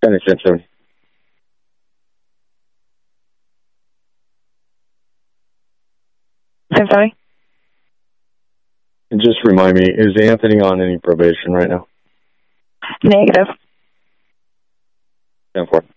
Finish it, soon. I'm sorry? And just remind me, is Anthony on any probation right now? Negative. 10-4.